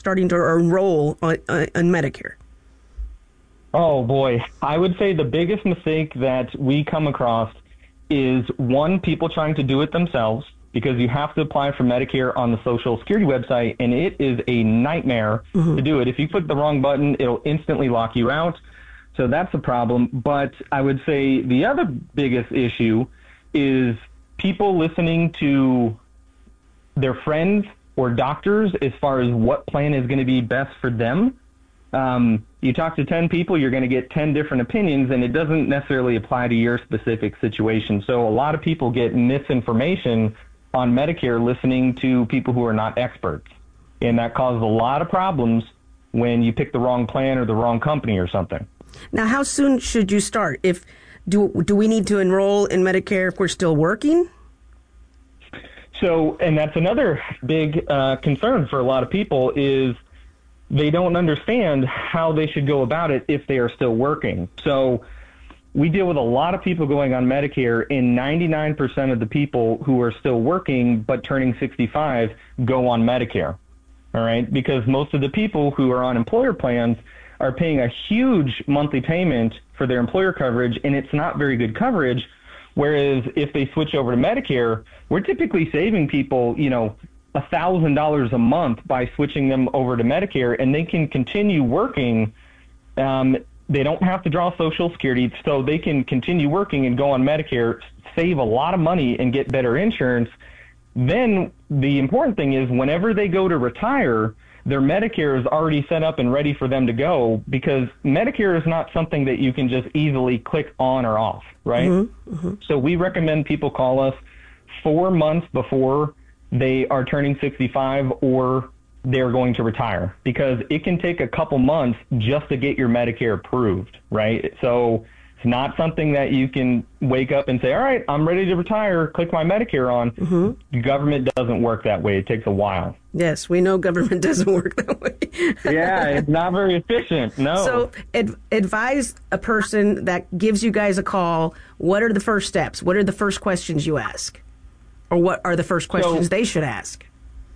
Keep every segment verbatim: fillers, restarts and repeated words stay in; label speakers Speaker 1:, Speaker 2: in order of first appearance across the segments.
Speaker 1: starting to enroll on, on, on Medicare?
Speaker 2: Oh, boy. I would say the biggest mistake that we come across is, one, people trying to do it themselves, because you have to apply for Medicare on the Social Security website, and it is a nightmare mm-hmm. to do it. If you click the wrong button, it'll instantly lock you out. So that's a problem. But I would say the other biggest issue is people listening to their friends or doctors as far as what plan is going to be best for them. Um, you talk to ten people, you're going to get ten different opinions, and it doesn't necessarily apply to your specific situation. So a lot of people get misinformation on Medicare listening to people who are not experts. And that causes a lot of problems when you pick the wrong plan or the wrong company or something.
Speaker 1: Now, how soon should you start? If do do we need to enroll in Medicare if we're still working?
Speaker 2: So, and that's another big uh, concern for a lot of people, is they don't understand how they should go about it if they are still working. So we deal with a lot of people going on Medicare, and ninety-nine percent of the people who are still working but turning sixty-five go on Medicare, all right? Because most of the people who are on employer plans are paying a huge monthly payment for their employer coverage, and it's not very good coverage, whereas if they switch over to Medicare, we're typically saving people, you know, one thousand dollars a month by switching them over to Medicare, and they can continue working. Um, They don't have to draw Social Security, so they can continue working and go on Medicare, save a lot of money, and get better insurance. Then the important thing is whenever they go to retire, their Medicare is already set up and ready for them to go, because Medicare is not something that you can just easily click on or off, right? Mm-hmm, mm-hmm. So we recommend people call us four months before they are turning sixty-five or they're going to retire, because it can take a couple months just to get your Medicare approved, right? So it's not something that you can wake up and say, all right, I'm ready to retire, click my Medicare on. Mm-hmm. Government doesn't work that way. It takes a while.
Speaker 1: Yes, we know government doesn't work that way.
Speaker 2: Yeah, it's not very efficient, no.
Speaker 1: So ad- advise a person that gives you guys a call, what are the first steps? What are the first questions you ask? Or what are the first questions so, they should ask?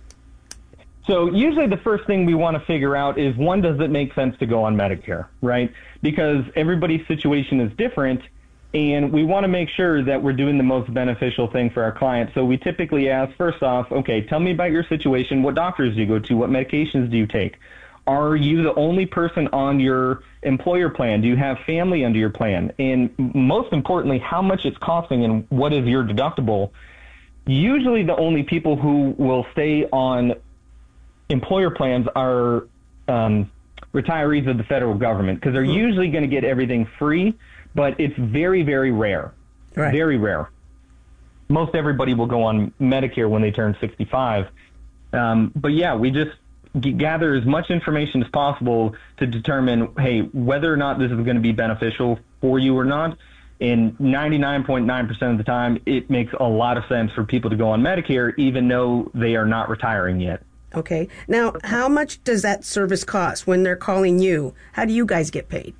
Speaker 2: So usually the first thing we want to figure out is, one, does it make sense to go on Medicare, right? Because everybody's situation is different, and we want to make sure that we're doing the most beneficial thing for our clients. So we typically ask, first off, okay, tell me about your situation. What doctors do you go to? What medications do you take? Are you the only person on your employer plan? Do you have family under your plan? And most importantly, how much it's costing and what is your deductible? Usually the only people who will stay on employer plans are um, retirees of the federal government, because they're mm-hmm. usually going to get everything free, but it's very, very rare. Right. Very rare. Most everybody will go on Medicare when they turn sixty-five. Um, but yeah, we just g- gather as much information as possible to determine, hey, whether or not this is going to be beneficial for you or not. And ninety-nine point nine percent of the time, it makes a lot of sense for people to go on Medicare, even though they are not retiring yet.
Speaker 1: Okay. Now, how much does that service cost when they're calling you? How do you guys get paid?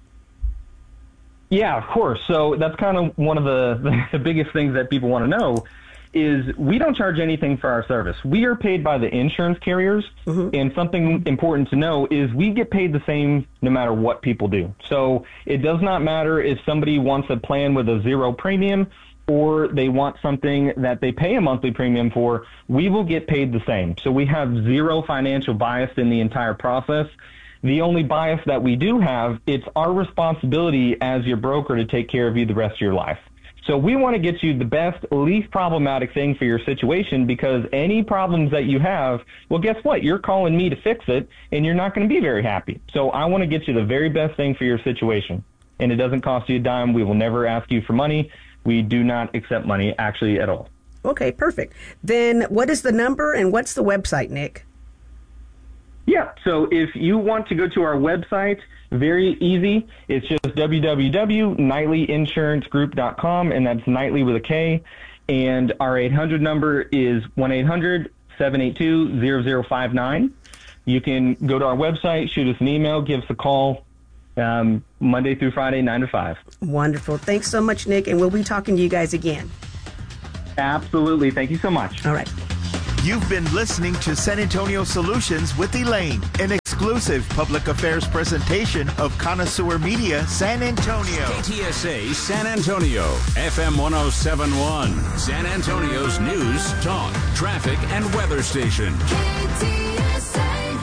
Speaker 2: Yeah, of course. So that's kind of one of the, the biggest things that people want to know is we don't charge anything for our service. We are paid by the insurance carriers, mm-hmm. and something important to know is we get paid the same no matter what people do. So it does not matter if somebody wants a plan with a zero premium or they want something that they pay a monthly premium for, we will get paid the same. So we have zero financial bias in the entire process. The only bias that we do have, it's our responsibility as your broker to take care of you the rest of your life. So we want to get you the best, least problematic thing for your situation, because any problems that you have, well, guess what? You're calling me to fix it, and you're not going to be very happy. So I want to get you the very best thing for your situation. And it doesn't cost you a dime. We will never ask you for money. We do not accept money, actually, at all.
Speaker 1: Okay, perfect. Then what is the number and what's the website, Nick?
Speaker 2: Yeah, so if you want to go to our website, very easy. It's just w w w dot knightley insurance group dot com, and that's Knightley with a K. And our eight hundred number is one eight hundred seven eight two zero zero five nine. You can go to our website, shoot us an email, give us a call. Um, Monday through Friday, nine to five.
Speaker 1: Wonderful. Thanks so much, Nick, and we'll be talking to you guys again.
Speaker 2: Absolutely. Thank you so much.
Speaker 1: All right.
Speaker 3: You've been listening to San Antonio Solutions with Elaine, an exclusive public affairs presentation of Connoisseur Media San Antonio.
Speaker 4: K T S A San Antonio, F M one oh seven point one, San Antonio's news, talk, traffic, and weather station.
Speaker 5: K T S A.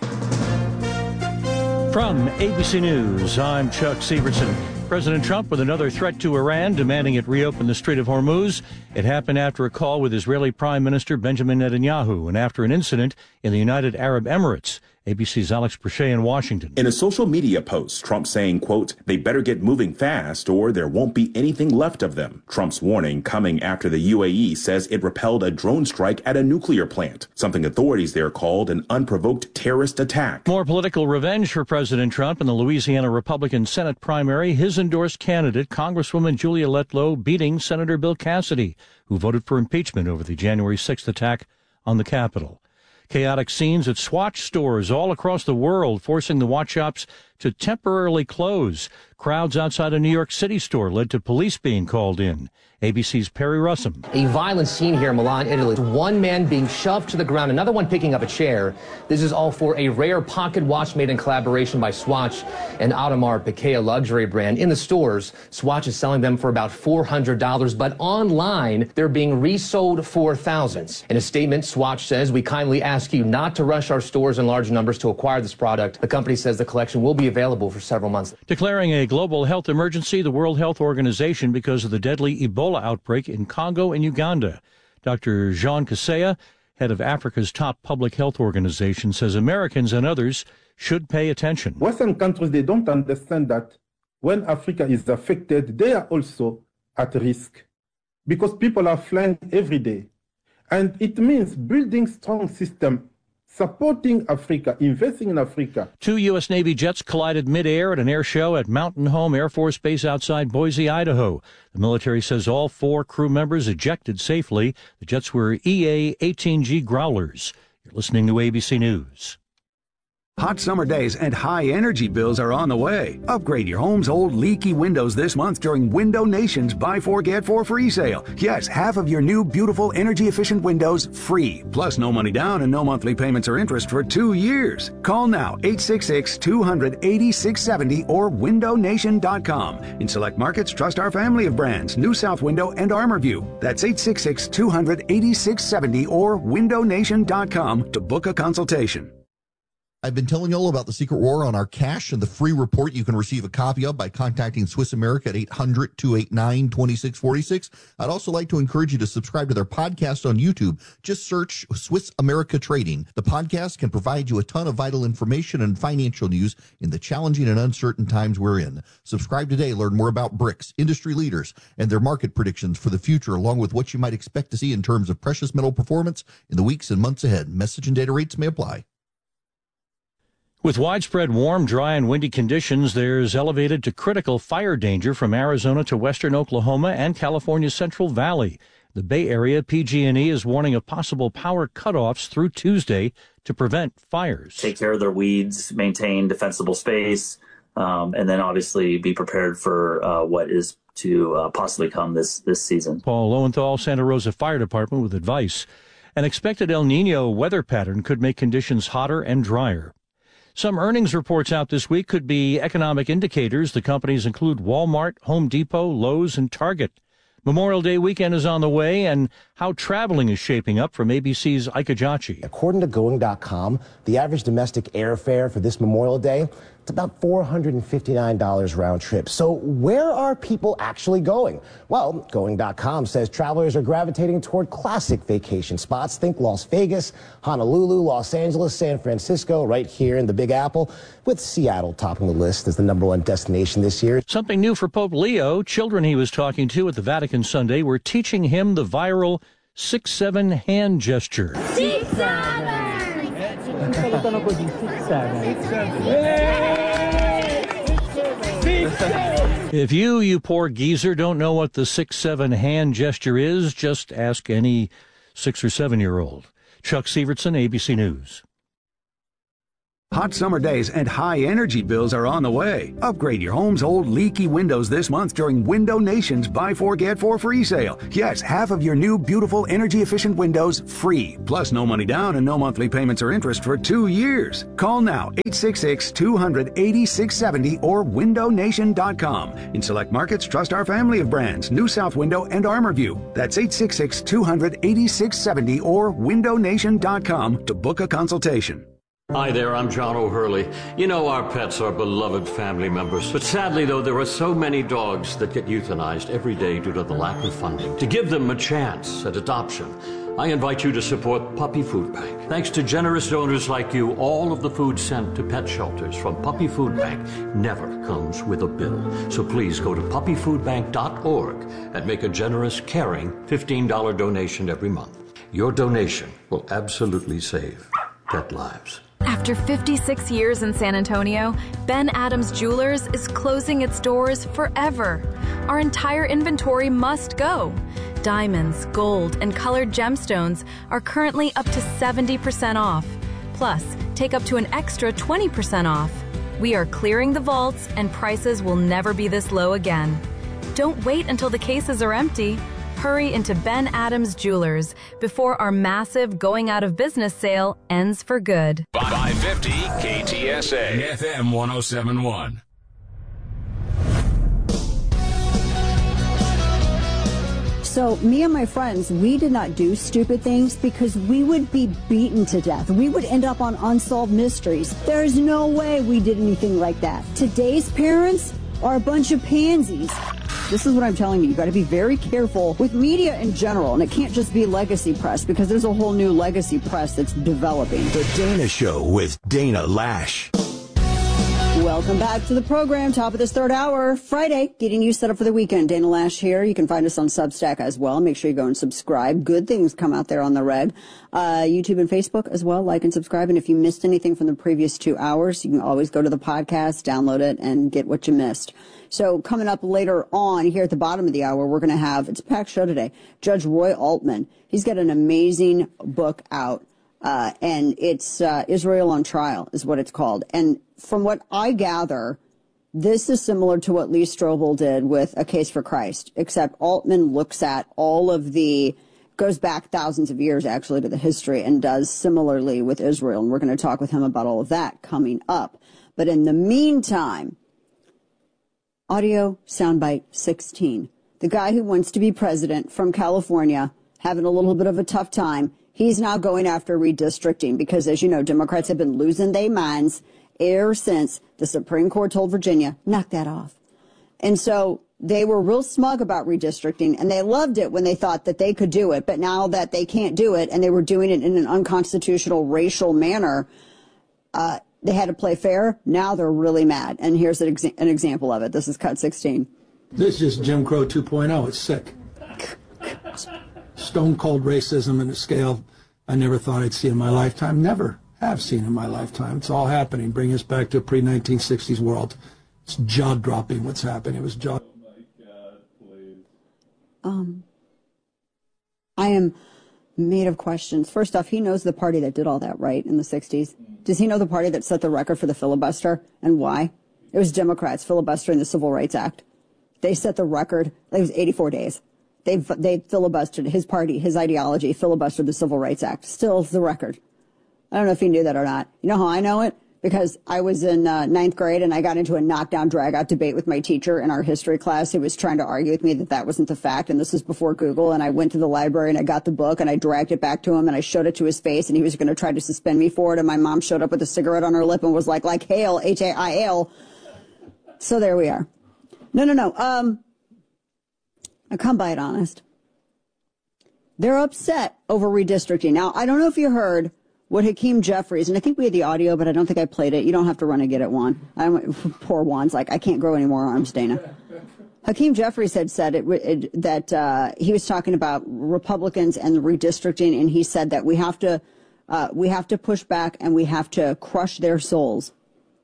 Speaker 6: From A B C News, I'm Chuck Severson. President Trump with another threat to Iran, demanding it reopen the Strait of Hormuz. It happened after a call with Israeli Prime Minister Benjamin Netanyahu and after an incident in the United Arab Emirates. A B C's Alex Brachet in Washington.
Speaker 7: In a social media post, Trump saying, quote, they better get moving fast or there won't be anything left of them. Trump's warning coming after the U A E says it repelled a drone strike at a nuclear plant, something authorities there called an unprovoked terrorist attack.
Speaker 6: More political revenge for President Trump in the Louisiana Republican Senate primary. His endorsed candidate, Congresswoman Julia Letlow, beating Senator Bill Cassidy, who voted for impeachment over the January sixth attack on the Capitol. Chaotic scenes at Swatch stores all across the world, forcing the watch shops to temporarily close. Crowds outside a New York City store led to police being called in. A B C's Perry Russum.
Speaker 8: A violent scene here in Milan, Italy. One man being shoved to the ground, another one picking up a chair. This is all for a rare pocket watch made in collaboration by Swatch and Audemars Piguet luxury brand. In the stores, Swatch is selling them for about four hundred dollars, but online, they're being resold for thousands. In a statement, Swatch says, we kindly ask you not to rush our stores in large numbers to acquire this product. The company says the collection will be available for several months.
Speaker 6: Declaring a global health emergency, the World Health Organization, because of the deadly Ebola outbreak in Congo and Uganda. Doctor Jean Kaseya, head of Africa's top public health organization, says Americans and others should pay attention.
Speaker 9: Western countries, they don't understand that when Africa is affected, they are also at risk because people are flying every day. And it means building strong system, supporting Africa, investing in Africa.
Speaker 6: Two U S. Navy jets collided midair at an air show at Mountain Home Air Force Base outside Boise, Idaho. The military says all four crew members ejected safely. The jets were E A eighteen G Growlers. You're listening to A B C News.
Speaker 10: Hot summer days and high energy bills are on the way. Upgrade your home's old leaky windows this month during Window Nation's Buy Four Get Four free sale. Yes, half of your new beautiful energy efficient windows free. Plus no money down and no monthly payments or interest for two years. Call now eight six six, two hundred, eighty-six seventy or window nation dot com. In select markets, trust our family of brands, New South Window and ArmorView. That's eight six six, two hundred, eighty-six seventy or window nation dot com to book a consultation.
Speaker 11: I've been telling you all about the Secret War on our cash and the free report you can receive a copy of by contacting Swiss America at eight hundred, two eight nine, two six four six. I'd also like to encourage you to subscribe to their podcast on YouTube. Just search Swiss America Trading. The podcast can provide you a ton of vital information and financial news in the challenging and uncertain times we're in. Subscribe today. Learn more about BRICS, industry leaders, and their market predictions for the future, along with what you might expect to see in terms of precious metal performance in the weeks and months ahead. Message and data rates may apply.
Speaker 6: With widespread warm, dry, and windy conditions, there's elevated to critical fire danger from Arizona to western Oklahoma and California's Central Valley. The Bay Area P G and E is warning of possible power cutoffs through Tuesday to prevent fires.
Speaker 12: Take care of their weeds, maintain defensible space, um, and then obviously be prepared for uh, what is to uh, possibly come this, this season.
Speaker 6: Paul Lowenthal, Santa Rosa Fire Department, with advice. An expected El Nino weather pattern could make conditions hotter and drier. Some earnings reports out this week could be economic indicators. The companies include Walmart, Home Depot, Lowe's, and Target. Memorial Day weekend is on the way, and how traveling is shaping up from A B C's Ike Ajachi.
Speaker 13: According to Going dot com, the average domestic airfare for this Memorial Day, it's about four hundred fifty-nine dollars round trip. So where are people actually going? Well, Going dot com says travelers are gravitating toward classic vacation spots. Think Las Vegas, Honolulu, Los Angeles, San Francisco, right here in the Big Apple, with Seattle topping the list as the number one destination this year.
Speaker 6: Something new for Pope Leo. Children he was talking to at the Vatican Sunday were teaching him the viral six seven hand gesture.
Speaker 5: Six seven.
Speaker 6: If you, you poor geezer, don't know what the six seven hand gesture is, just ask any six or seven year old. Chuck Severson, A B C News.
Speaker 10: Hot summer days and high energy bills are on the way. Upgrade your home's old leaky windows this month during Window Nation's Buy Four Get Four free sale. Yes, half of your new beautiful energy efficient windows free. Plus no money down and no monthly payments or interest for two years. Call now eight six six, two hundred, eighty-six seventy or window nation dot com. In select markets, trust our family of brands, New South Window and ArmorView. That's eight six six, two hundred, eighty-six seventy or window nation dot com to book a consultation.
Speaker 14: Hi there, I'm John O'Hurley. You know our pets are beloved family members, but sadly though there are so many dogs that get euthanized every day due to the lack of funding. To give them a chance at adoption, I invite you to support Puppy Food Bank. Thanks to generous donors like you, all of the food sent to pet shelters from Puppy Food Bank never comes with a bill. So please go to puppy food bank dot org and make a generous, caring fifteen dollars donation every month. Your donation will absolutely save pet lives.
Speaker 15: After fifty-six years in San Antonio, Ben Adams Jewelers is closing its doors forever. Our entire inventory must go. Diamonds, gold, and colored gemstones are currently up to seventy percent off. Plus, take up to an extra twenty percent off. We are clearing the vaults and prices will never be this low again. Don't wait until the cases are empty. Hurry into Ben Adams Jewelers before our massive going out of business sale ends for good.
Speaker 4: five fifty K T S A F M one oh seven point one.
Speaker 16: So me and my friends, we did not do stupid things because we would be beaten to death. We would end up on Unsolved Mysteries. There's no way we did anything like that. Today's parents are a bunch of pansies. This is what I'm telling you. You've got to be very careful with media in general, and it can't just be legacy press because there's a whole new legacy press that's developing.
Speaker 17: The Dana Show with Dana Lash.
Speaker 16: Welcome back to the program, top of this third hour, Friday, getting you set up for the weekend. Dana Lash here. You can find us on Substack as well. Make sure you go and subscribe. Good things come out there on the reg. Uh, YouTube and Facebook as well. Like and subscribe. And if you missed anything from the previous two hours, you can always go to the podcast, download it, and get what you missed. So coming up later on here at the bottom of the hour, we're going to have, it's a packed show today, Judge Roy Altman. He's got an amazing book out, uh, and it's uh, Israel on Trial is what it's called. And from what I gather, this is similar to what Lee Strobel did with A Case for Christ, except Altman looks at all of the, goes back thousands of years actually to the history and does similarly with Israel. And we're going to talk with him about all of that coming up. But in the meantime, audio soundbite sixteen. The guy who wants to be president from California, having a little bit of a tough time, he's now going after redistricting because, as you know, Democrats have been losing their minds ever since the Supreme Court told Virginia, knock that off. And so they were real smug about redistricting, and they loved it when they thought that they could do it. But now that they can't do it, and they were doing it in an unconstitutional racial manner, uh, they had to play fair. Now they're really mad. And here's an, exa- an example of it. This is cut sixteen.
Speaker 18: This is Jim Crow two point oh. It's sick. Stone cold racism in a scale I never thought I'd see in my lifetime. Never have seen in my lifetime. It's all happening. Bring us back to a pre nineteen sixties world. It's jaw dropping what's happening. It was jaw.
Speaker 19: Oh my God, please.
Speaker 16: Um, I am made of questions. First off, he knows the party that did all that, right, in the sixties. Does he know the party that set the record for the filibuster and why? It was Democrats filibustering the Civil Rights Act. They set the record. It was eighty-four days. They they filibustered his party, his ideology, filibustered the Civil Rights Act. Still the record. I don't know if he knew that or not. You know how I know it? Because I was in uh, ninth grade and I got into a knockdown, drag-out debate with my teacher in our history class who was trying to argue with me that that wasn't the fact, and this was before Google, and I went to the library and I got the book and I dragged it back to him and I showed it to his face and he was going to try to suspend me for it, and my mom showed up with a cigarette on her lip and was like, like, hail, H A I L. So there we are. No, no, no. Um, I come by it honest. They're upset over redistricting. Now, I don't know if you heard what Hakeem Jeffries, and I think we had the audio, but I don't think I played it. You don't have to run and get it, Juan. I'm, poor Juan's like, I can't grow any more arms, Dana. Hakeem Jeffries had said it, it, that uh, he was talking about Republicans and the redistricting, and he said that we have to uh, we have to push back and we have to crush their souls.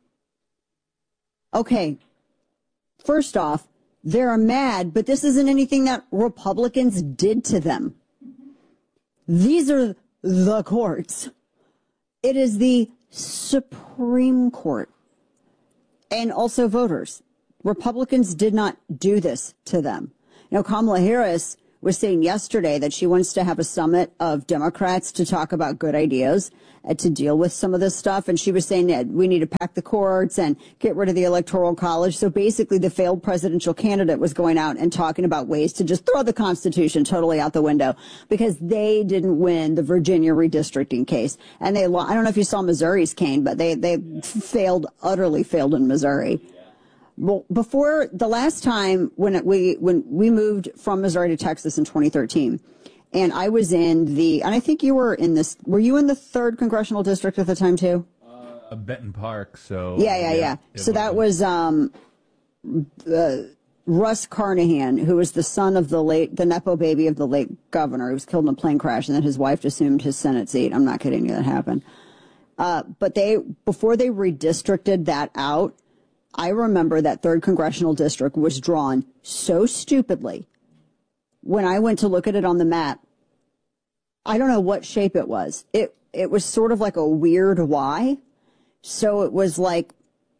Speaker 16: Okay, first off, they're mad, but this isn't anything that Republicans did to them. These are the courts. It is the Supreme Court, and also voters. Republicans did not do this to them. You know, Kamala Harris was saying yesterday that she wants to have a summit of Democrats to talk about good ideas and to deal with some of this stuff. And she was saying that we need to pack the courts and get rid of the Electoral College. So basically the failed presidential candidate was going out and talking about ways to just throw the Constitution totally out the window because they didn't win the Virginia redistricting case. And they, I don't know if you saw Missouri's, Kane, but they, they failed, utterly failed in Missouri. Well, before the last time when it, we when we moved from Missouri to Texas in twenty thirteen, and I was in the, and I think you were in this, were you in the third congressional district at the time too?
Speaker 20: Uh, Benton Park, so.
Speaker 16: Yeah, yeah, yeah. yeah. So that was um, uh, Russ Carnahan, who was the son of the late, the Nepo baby of the late governor. He was killed in a plane crash, and then his wife assumed his Senate seat. I'm not kidding you, that happened. Uh, but they, before they redistricted that out, I remember that third congressional district was drawn so stupidly. When I went to look at it on the map, I don't know what shape it was. It it was sort of like a weird Y. So it was like,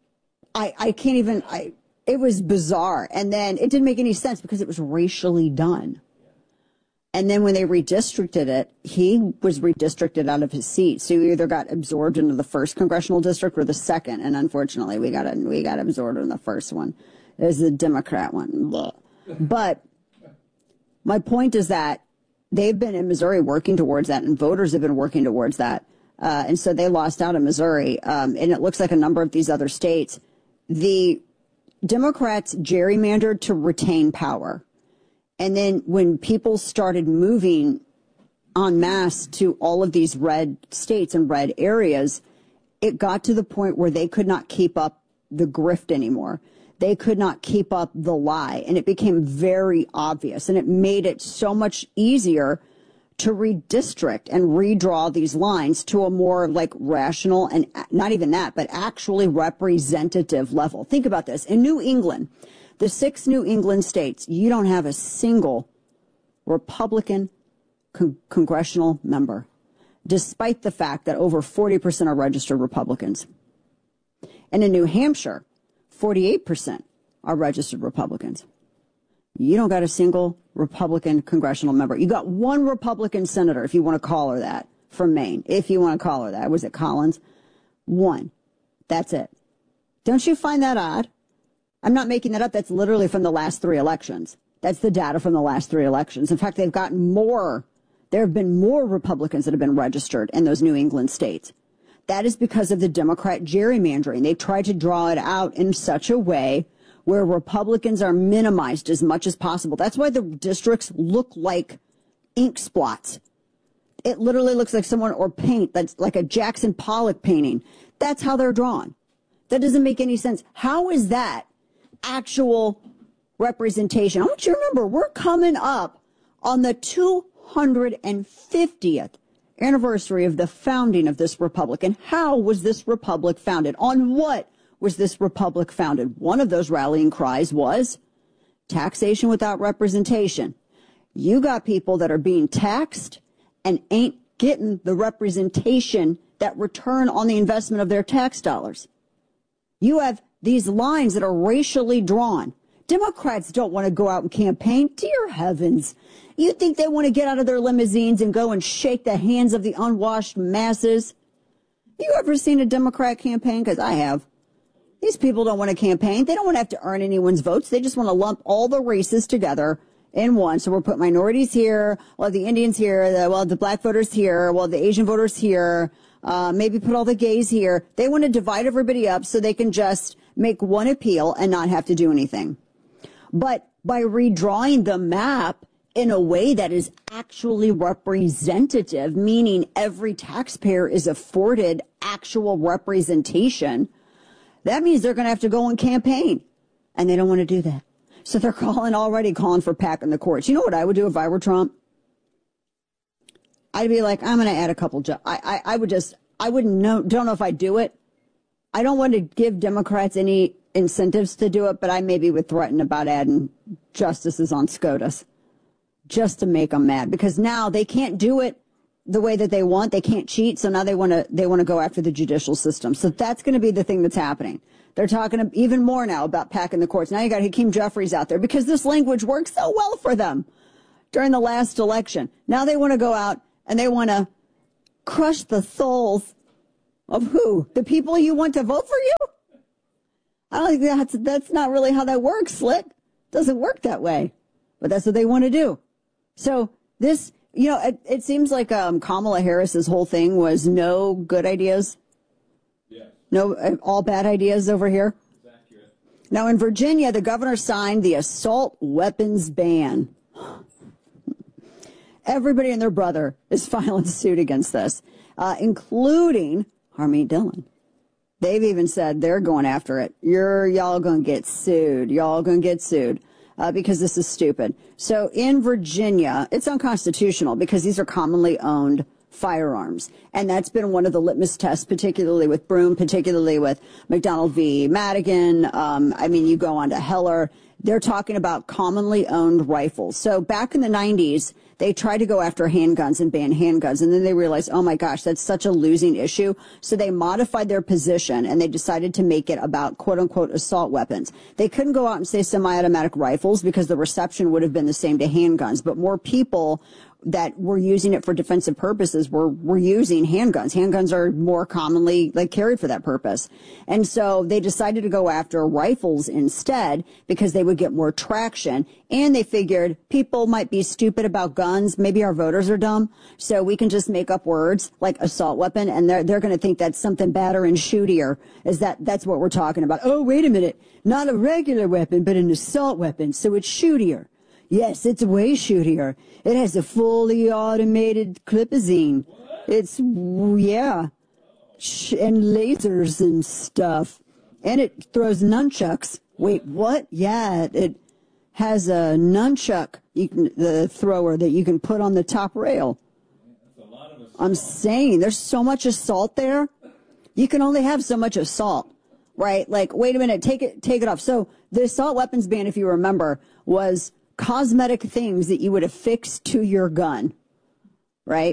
Speaker 16: I, I can't even, I, it was bizarre. And then it didn't make any sense because it was racially done. And then when they redistricted it, he was redistricted out of his seat. So he either got absorbed into the first congressional district or the second. And unfortunately, we got a, we got absorbed in the first one. It was the Democrat one. But my point is that they've been in Missouri working towards that, and voters have been working towards that. Uh, and so they lost out in Missouri. Um, and it looks like a number of these other states. The Democrats gerrymandered to retain power. And then when people started moving en masse to all of these red states and red areas, it got to the point where they could not keep up the grift anymore. They could not keep up the lie. And it became very obvious. And it made it so much easier to redistrict and redraw these lines to a more like rational and not even that, but actually representative level. Think about this. In New England, the six New England states, you don't have a single Republican con- congressional member, despite the fact that over forty percent are registered Republicans. And in New Hampshire, forty-eight percent are registered Republicans. You don't got a single Republican congressional member. You got one Republican senator, if you want to call her that, from Maine, if you want to call her that. Was it Collins? One. That's it. Don't you find that odd? I'm not making that up. That's literally from the last three elections. That's the data from the last three elections. In fact, they've gotten more. There have been more Republicans that have been registered in those New England states. That is because of the Democrat gerrymandering. They tried to draw it out in such a way where Republicans are minimized as much as possible. That's why the districts look like ink spots. It literally looks like someone, or paint, that's like a Jackson Pollock painting. That's how they're drawn. That doesn't make any sense. How is that actual representation? I want you to remember, we're coming up on the two hundred fiftieth anniversary of the founding of this republic. And how was this republic founded? On what was this republic founded? One of those rallying cries was taxation without representation. You got people that are being taxed and ain't getting the representation, that return on the investment of their tax dollars. You have these lines that are racially drawn. Democrats don't want to go out and campaign. Dear heavens. You think they want to get out of their limousines and go and shake the hands of the unwashed masses? You ever seen a Democrat campaign? Because I have. These people don't want to campaign. They don't want to have to earn anyone's votes. They just want to lump all the races together in one. So we'll put minorities here, well, the Indians here, the, well, the black voters here, well, the Asian voters here, uh, maybe put all the gays here. They want to divide everybody up so they can just make one appeal and not have to do anything. But by redrawing the map in a way that is actually representative, meaning every taxpayer is afforded actual representation, that means they're going to have to go and campaign. And they don't want to do that. So they're calling, already calling for packing the courts. You know what I would do if I were Trump? I'd be like, I'm going to add a couple jobs. I, I, I would just, I wouldn't know, don't know if I'd do it. I don't want to give Democrats any incentives to do it, but I maybe would threaten about adding justices on SCOTUS just to make them mad, because now they can't do it the way that they want. They can't cheat, so now they want to they want to go after the judicial system. So that's going to be the thing that's happening. They're talking even more now about packing the courts. Now you got Hakeem Jeffries out there because this language worked so well for them during the last election. Now they want to go out and they want to crush the souls of who? The people you want to vote for you? I don't think that's, that's not really how that works, Slick. Doesn't work that way. But that's what they want to do. So this, you know, it, it seems like um, Kamala Harris's whole thing was no good ideas. Yeah. No, uh, all bad ideas over here. Accurate. Now in Virginia, the governor signed the assault weapons ban. Everybody and their brother is filing suit against this, uh, including Harmeet Dillon. They've even said they're going after it. You're, y'all gonna get sued. Y'all gonna get sued, uh, because this is stupid. So in Virginia, it's unconstitutional because these are commonly owned firearms. And that's been one of the litmus tests, particularly with Broom, particularly with McDonald v. Madigan. Um, I mean, you go on to Heller. They're talking about commonly owned rifles. So back in the nineties, they tried to go after handguns and ban handguns, and then they realized, oh my gosh, that's such a losing issue. So they modified their position, and they decided to make it about quote-unquote assault weapons. They couldn't go out and say semi-automatic rifles because the reception would have been the same to handguns, but more people that were using it for defensive purposes were, were using handguns. Handguns are more commonly like carried for that purpose. And so they decided to go after rifles instead because they would get more traction. And they figured people might be stupid about guns. Maybe our voters are dumb. So we can just make up words like assault weapon, and they're, they're going to think that's something badder and shootier. Is that, that's what we're talking about. Oh, wait a minute. Not a regular weapon, but an assault weapon. So it's shootier. Yes, it's way shootier. It has a fully automated clipazine. It's, yeah, and lasers and stuff. And it throws nunchucks. Wait, what? Yeah, it has a nunchuck, you can, the thrower that you can put on the top rail. I'm saying there's so much assault there. You can only have so much assault, right? Like, wait a minute, take it, take it off. So the assault weapons ban, if you remember, was cosmetic things that you would affix to your gun, right?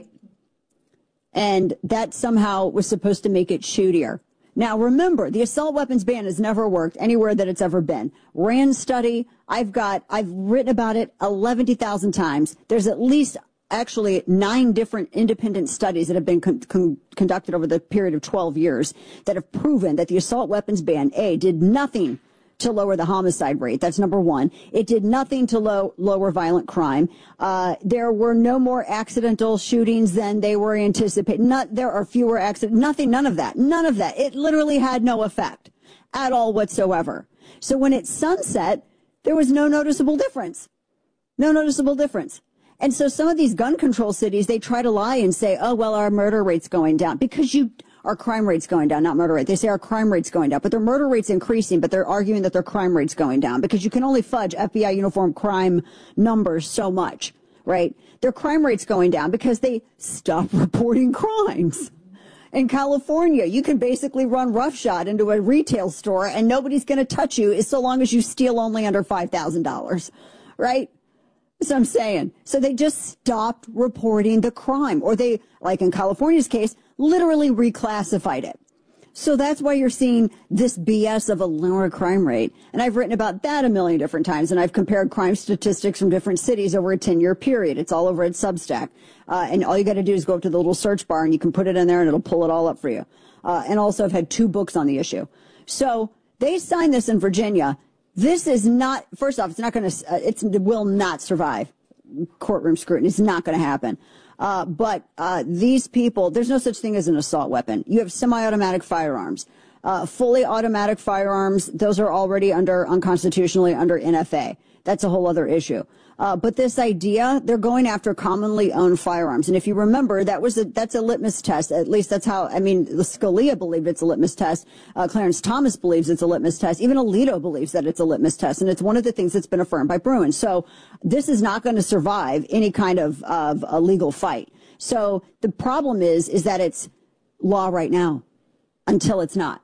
Speaker 16: And that somehow was supposed to make it shootier. Now, remember, the assault weapons ban has never worked anywhere that it's ever been. RAND study, I've got, I've written about it eleven thousand times. There's at least actually nine different independent studies that have been con- con- conducted over the period of twelve years that have proven that the assault weapons ban, A, did nothing to lower the homicide rate. That's number one. It did nothing to low, lower violent crime. Uh, there were no more accidental shootings than they were anticipating. Not, there are fewer accidents. Nothing, none of that. None of that. It literally had no effect at all whatsoever. So when it sunset, there was no noticeable difference. No noticeable difference. And so some of these gun control cities, they try to lie and say, oh, well, our murder rate's going down because you, our crime rate's going down, not murder rate. They say our crime rate's going down, but their murder rate's increasing, but they're arguing that their crime rate's going down because you can only fudge F B I uniform crime numbers so much, right? Their crime rate's going down because they stop reporting crimes. In California, you can basically run roughshod into a retail store and nobody's going to touch you so long as you steal only under five thousand dollars, right? So I'm saying, so they just stopped reporting the crime, or they, like in California's case, literally reclassified it. So that's why you're seeing this B S of a lower crime rate. And I've written about that a million different times, and I've compared crime statistics from different cities over a ten-year period. It's all over at Substack. Uh, and all you got to do is go up to the little search bar, and you can put it in there, and it'll pull it all up for you. Uh, and also I've had two books on the issue. So they signed this in Virginia. This is not, first off, it's not going to, uh, it's, it will not survive courtroom scrutiny. It's not going to happen. Uh, but, uh, these people, there's no such thing as an assault weapon. You have semi-automatic firearms. Uh, fully automatic firearms, those are already under, unconstitutionally under N F A. That's a whole other issue. Uh, but this idea, they're going after commonly owned firearms. And if you remember, that was a, that's a litmus test. At least that's how, I mean, Scalia believed it's a litmus test. Uh, Clarence Thomas believes it's a litmus test. Even Alito believes that it's a litmus test. And it's one of the things that's been affirmed by Bruin. So this is not going to survive any kind of, of a legal fight. So the problem is, is that it's law right now until it's not.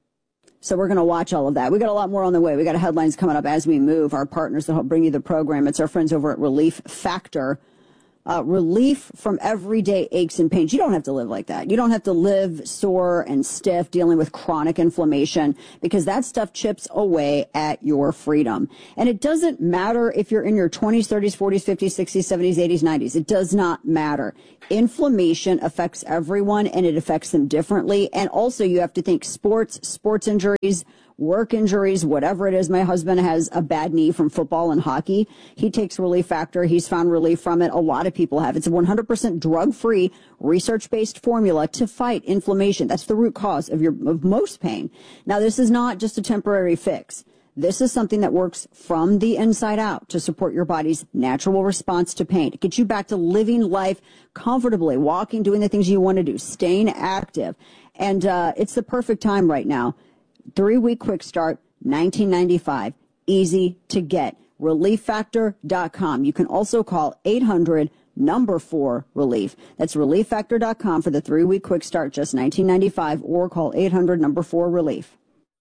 Speaker 16: So we're going to watch all of that. We got a lot more on the way. We got headlines coming up as we move. Our partners that help bring you the program. It's our friends over at Relief Factor. Uh, relief from everyday aches and pains. You don't have to live like that. You don't have to live sore and stiff, dealing with chronic inflammation, because that stuff chips away at your freedom. And it doesn't matter if you're in your twenties, thirties, forties, fifties, sixties, seventies, eighties, nineties. It does not matter. Inflammation affects everyone, and it affects them differently. And also, you have to think sports, sports injuries, work injuries, whatever it is. My husband has a bad knee from football and hockey. He takes Relief Factor. He's found relief from it. A lot of people have. It's a one hundred percent drug-free, research-based formula to fight inflammation. That's the root cause of your of most pain. Now, this is not just a temporary fix. This is something that works from the inside out to support your body's natural response to pain. It gets you back to living life comfortably, walking, doing the things you want to do, staying active. And uh, it's the perfect time right now. Three-week quick start, nineteen ninety-five, easy to get. relief factor dot com. You can also call eight hundred number four relief. That's relief factor dot com for the three-week quick start, just nineteen ninety-five, or call eight hundred number four relief.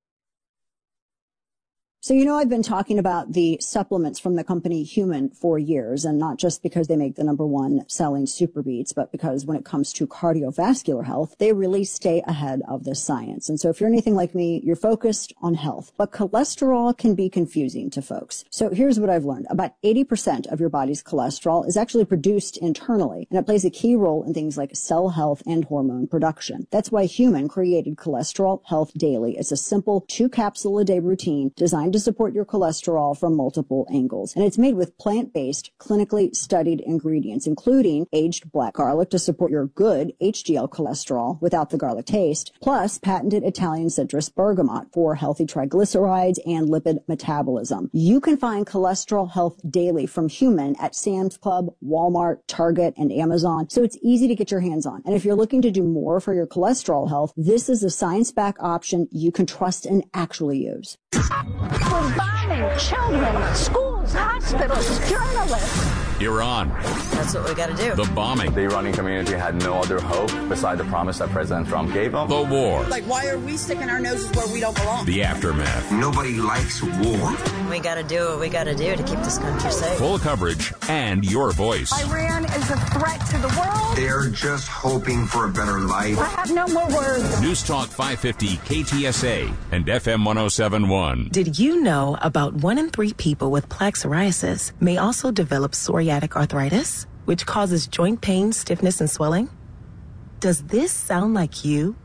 Speaker 16: So, you know, I've been talking about the supplements from the company Human for years, and not just because they make the number one selling Super Beats, but because when it comes to cardiovascular health, they really stay ahead of the science. And so if you're anything like me, you're focused on health, but cholesterol can be confusing to folks. So here's what I've learned. About eighty percent of your body's cholesterol is actually produced internally, and it plays a key role in things like cell health and hormone production. That's why Human created Cholesterol Health Daily. It's a simple two capsule a day routine designed to support your cholesterol from multiple angles. And it's made with plant-based, clinically studied ingredients, including aged black garlic to support your good H D L cholesterol without the garlic taste, plus patented Italian citrus bergamot for healthy triglycerides and lipid metabolism. You can find Cholesterol Health Daily from Human at Sam's Club, Walmart, Target, and Amazon, so it's easy to get your hands on. And if you're looking to do more for your cholesterol health, this is a science-backed option you can trust and actually use.
Speaker 5: We're bombing children, schools, hospitals, journalists.
Speaker 4: Iran.
Speaker 21: That's what we got to do.
Speaker 4: The bombing.
Speaker 22: The Iranian community had no other hope beside the promise that President Trump gave them.
Speaker 4: The war.
Speaker 23: Like, why are we sticking our noses where we don't belong?
Speaker 4: The aftermath.
Speaker 22: Nobody likes war.
Speaker 21: We got to do what we got to do to keep this country safe.
Speaker 4: Full coverage and your voice.
Speaker 5: Iran is a threat to the world.
Speaker 22: They're just hoping for a better life.
Speaker 5: I have no more words.
Speaker 4: News Talk five fifty K T S A and F M one oh seven point one.
Speaker 24: Did you know about one in three people with plaque psoriasis may also develop psoriatic arthritis, which causes joint pain, stiffness, and swelling? Does this sound like you?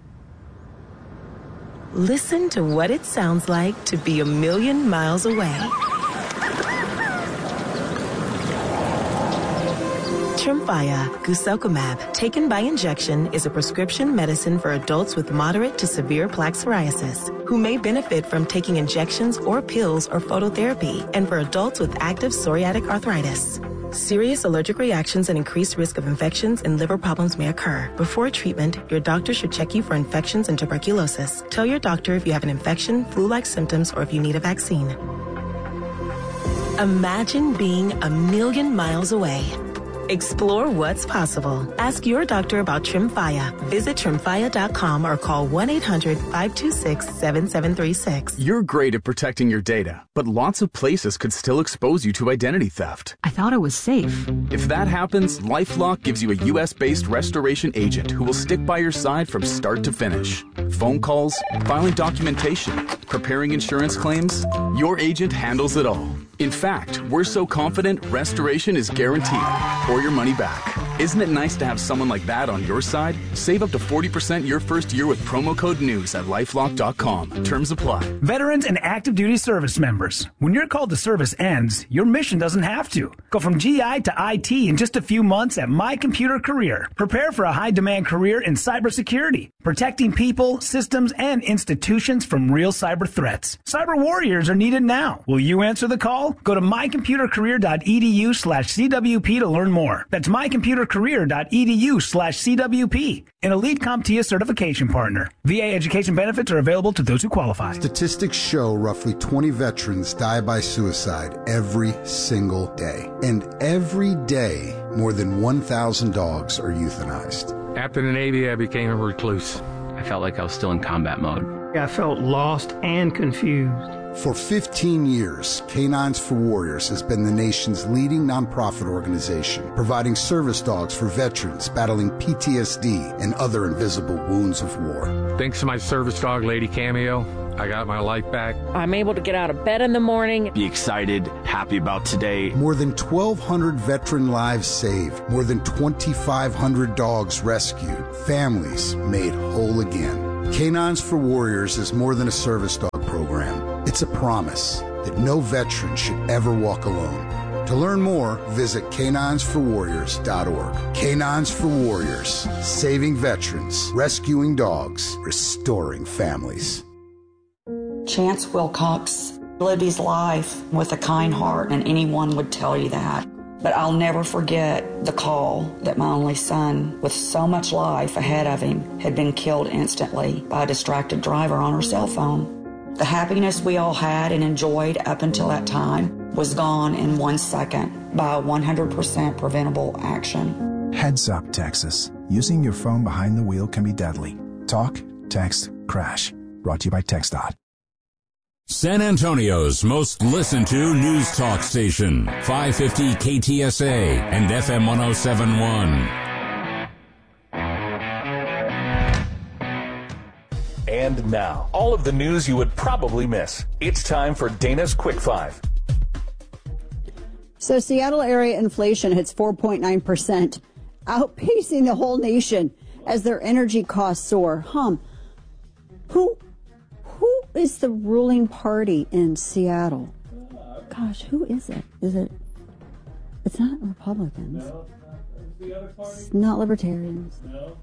Speaker 24: Listen to what it sounds like to be a million miles away. Tremfya guselkumab, taken by injection, is a prescription medicine for adults with moderate to severe plaque psoriasis who may benefit from taking injections or pills or phototherapy, and for adults with active psoriatic arthritis. Serious allergic reactions and increased risk of infections and liver problems may occur. Before treatment, your doctor should check you for infections and tuberculosis. Tell your doctor if you have an infection, flu-like symptoms, or if you need a vaccine. Imagine being a million miles away. Explore what's possible. Ask your doctor about Tremfya. Visit Tremfya dot com or call one eight hundred five two six seven seven three six.
Speaker 25: You're great at protecting your data, but lots of places could still expose you to identity theft.
Speaker 26: I thought I was safe.
Speaker 25: If that happens, LifeLock gives you a U S-based restoration agent who will stick by your side from start to finish. Phone calls, filing documentation, preparing insurance claims, your agent handles it all. In fact, we're so confident restoration is guaranteed or your money back. Isn't it nice to have someone like that on your side? Save up to forty percent your first year with promo code NEWS at lifelock dot com. Terms apply.
Speaker 27: Veterans and active duty service members. When your call to service ends, your mission doesn't have to. Go from G I to I T in just a few months at My Computer Career. Prepare for a high-demand career in cybersecurity, protecting people, systems, and institutions from real cyber threats. Cyber warriors are needed now. Will you answer the call? Go to my computer career dot e d u slash C W P to learn more. That's my computer career dot e d u slash C W P. An elite CompTIA certification partner. V A education benefits are available to those who qualify.
Speaker 28: Statistics show roughly twenty veterans die by suicide every single day. And every day, more than one thousand dogs are euthanized.
Speaker 29: After the Navy, I became a recluse. I felt like I was still in combat mode.
Speaker 1: I felt lost and confused.
Speaker 28: For fifteen years, Canines for Warriors has been the nation's leading nonprofit organization, providing service dogs for veterans battling P T S D and other invisible wounds of war.
Speaker 2: Thanks to my service dog, Lady Cameo, I got my life back.
Speaker 3: I'm able to get out of bed in the morning.
Speaker 7: Be excited, happy about today.
Speaker 28: More than twelve hundred veteran lives saved, more than twenty-five hundred dogs rescued, families made whole again. Canines for Warriors is more than a service dog program. It's a promise that no veteran should ever walk alone. To learn more, visit canines for warriors dot org. Canines for Warriors, saving veterans, rescuing dogs, restoring families.
Speaker 8: Chance Wilcox lived his life with a kind heart, and anyone would tell you that. But I'll never forget the call that my only son, with so much life ahead of him, had been killed instantly by a distracted driver on her cell phone. The happiness we all had and enjoyed up until that time was gone in one second by a one hundred percent preventable action.
Speaker 9: Heads up, Texas. Using your phone behind the wheel can be deadly. Talk, text, crash. Brought to you by TxDOT.
Speaker 4: San Antonio's most listened to news talk station, five fifty K T S A and F M one oh seven point one.
Speaker 11: And now, all of the news you would probably miss. It's time for Dana's Quick Five.
Speaker 16: So Seattle area inflation hits four point nine percent, outpacing the whole nation as their energy costs soar. Hum, who, who is the ruling party in Seattle? Gosh, who is it? Is it? It's not Republicans.
Speaker 19: No, it's the other party.
Speaker 16: It's not Libertarians.
Speaker 19: No.